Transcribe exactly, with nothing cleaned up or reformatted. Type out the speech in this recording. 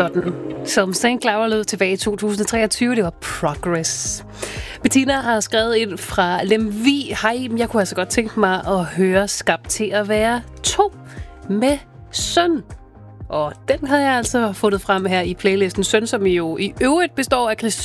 sådan, som Saint Cloud lød tilbage i to tusind og treogtyve. Det var Progress. Bettina har skrevet ind fra Lemvig. Hej, jeg kunne altså godt tænke mig at høre Skabt til at være to med Søn. Og den havde jeg altså fundet frem her i playlisten. Søn, som jo i øvrigt består af Chris